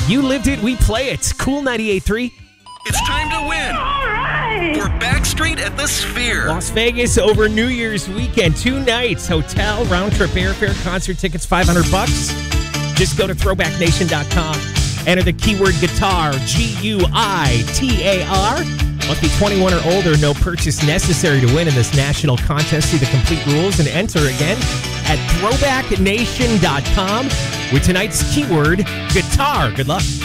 You lived it, we play it. Cool 98.3. It's time to win. All right. For Backstreet at the Sphere. Las Vegas over New Year's weekend. 2 nights, hotel, round-trip airfare, concert tickets, $500. Just go to throwbacknation.com. Enter the keyword guitar, G-U-I-T-A-R. Must be 21 or older. No purchase necessary to win in this national contest. See the complete rules and enter again at throwbacknation.com with tonight's keyword, guitar. Good luck.